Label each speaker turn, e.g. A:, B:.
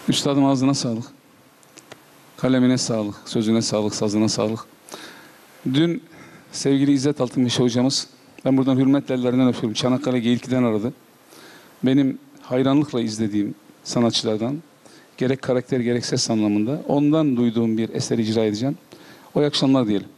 A: Üstadım ağzına sağlık. Kalemine sağlık, sözüne sağlık, sazına sağlık. Dün sevgili İzzet Altınmeşe hocamız, ben buradan hürmetle ellerinden öpüyorum. Çanakkale Geyikli'den aradı. Benim hayranlıkla izlediğim sanatçılardan, gerek karakter gerek ses anlamında ondan duyduğum bir eser icra edeceğim. O akşamlar diyelim.